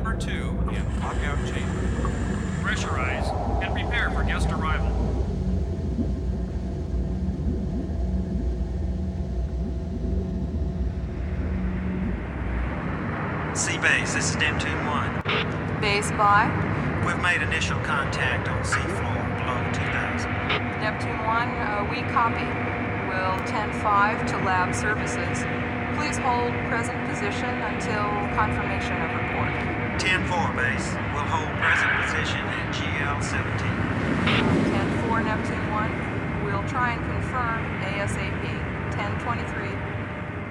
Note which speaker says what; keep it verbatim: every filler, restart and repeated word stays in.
Speaker 1: number two in lockout chamber.
Speaker 2: Pressurize and prepare for guest arrival.
Speaker 3: C-Base, this is Neptune one.
Speaker 4: Base by
Speaker 3: We've made initial contact on seafloor below two thousand.
Speaker 4: Neptune one, uh, we copy. Will ten five to lab services. Please hold present position until confirmation of report.
Speaker 3: ten four, Base. We'll hold present position at G L seventeen.
Speaker 4: ten four, Neptune one, we'll try and confirm ASAP. ten twenty-three.